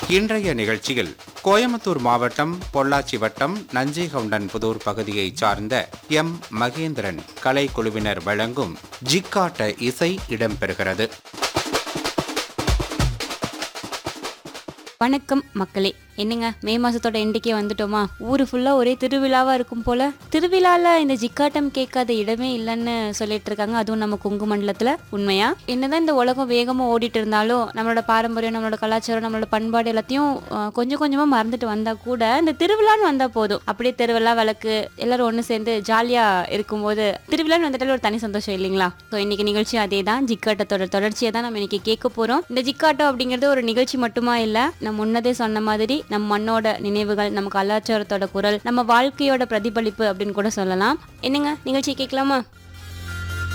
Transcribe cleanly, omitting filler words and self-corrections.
இன்றைய நிகழ்ச்சியில் கோயம்புத்தூர் மாவட்டம் பொள்ளாச்சி வட்டம் நஞ்சைகவுண்டன்புதூர் பகுதியைச் சார்ந்த எம் மகேந்திரன் கலைக்குழுவினர் வழங்கும் ஜிக்காட்ட இசை இடம்பெறுகிறது. வணக்கம் மக்களே. என்னங்க, மே மாசத்தோட எண்டிக்கே வந்துட்டோமா? ஊரு ஃபுல்லா ஒரே திருவிழாவா இருக்கும் போல. திருவிழால இந்த ஜிக்காட்டம் கேட்காத இடமே இல்லைன்னு சொல்லிட்டு இருக்காங்க, அதுவும் நம்ம கொங்கு மண்டலத்துல. உண்மையா? என்னதான் இந்த உலகம் வேகமா ஓடிட்டு இருந்தாலும் நம்மளோட பாரம்பரியம், நம்மளோட கலாச்சாரம், நம்மளோட பண்பாடு எல்லாத்தையும் கொஞ்சம் கொஞ்சமா மறந்துட்டு வந்தா கூட இந்த திருவிழான்னு வந்தா போதும், அப்படியே திருவிழா விளக்கு எல்லாரும் ஒண்ணு சேர்ந்து ஜாலியா இருக்கும்போது திருவிழான்னு வந்துட்டாலும் ஒரு தனி சந்தோஷம் இல்லைங்களா? ஸோ இன்னைக்கு நிகழ்ச்சி அதே தான், ஜிக்காட்டத்தோட தொடர்ச்சியை தான் நம்ம இன்னைக்கு கேட்க போறோம். இந்த ஜிக்காட்டம் அப்படிங்கிறது ஒரு நிகழ்ச்சி மட்டுமா இல்ல, நம்ம முன்னதே சொன்ன மாதிரி நம்ம மண்ணோட நினைவுகள், நம்ம கலாச்சாரத்தோட குரல், நம்ம வாழ்க்கையோட பிரதிபலிப்பு அப்படின்னு கூட சொல்லலாம். என்னங்க, நிகழ்ச்சி கேட்கலாமா?